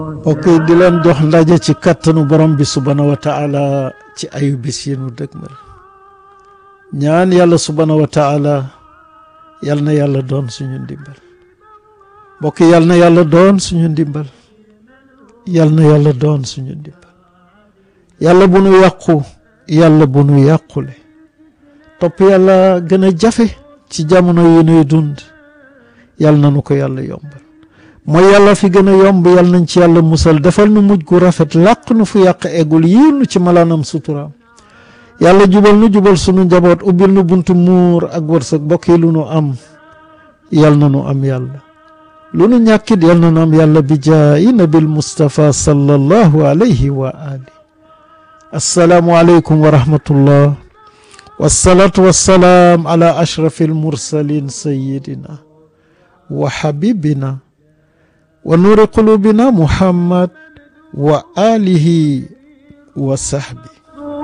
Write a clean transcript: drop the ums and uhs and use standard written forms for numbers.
ok di leen jox ndaje ci kattanu borom bi subhanahu wa taala ci ayu bis yi nu dëgmal ñaan yàlla subhanahu wa taala yal na yàlla doon suñu ndimbal mbokk yal na yàlla doon suñu ndimbal yal na yàlla doon suñu ndimbal yàlla bu nu yàqu yàlla bu nu yàqule topp yàlla gën a jafe ci jamono yi nuy dund yal na nu ko yàlla yombal mooy yàlla fi gën a yomb yal nañ ci yàlla musal defal nu mujj gu rafet làq nu fu yàq eggul yiir nu ci malaanam suturaam yàlla jubal nu jubal sunu njaboot ubbil nu buntu muur ak wërsëg mbokk yi lu nu am yal na nu am yàlla lu nu ñàkkit yal na nu am yàlla bi jaayi nabil Mustafa sallallahu alayhi wa ali assalaamu aleykum wa rahmatullah wassalaatu wassalaam ala ashrafil mursalin sayyidina wa habibina wa nuuri qulubina Muhammad wa alihi wa sahbi